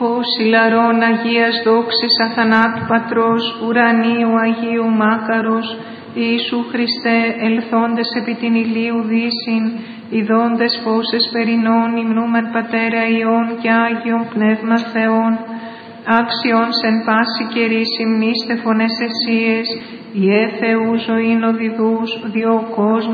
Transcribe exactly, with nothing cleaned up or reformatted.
Φως ηλαρών Αγίας δόξης αθανάτου Πατρός, ουρανίου Αγίου Μάκαρος, Ιησού Χριστέ, ελθόντες επί την ηλίου δύσιν, ιδώντες φως εσπερινών, υμνούμεν Πατέρα Υιόν και Άγιον Πνεύμα Θεόν, άξιον εν πάση καιρή συμνήστε φωνές εσίες, ιε Θεού ζωήν οδηδούς, διό κόσμο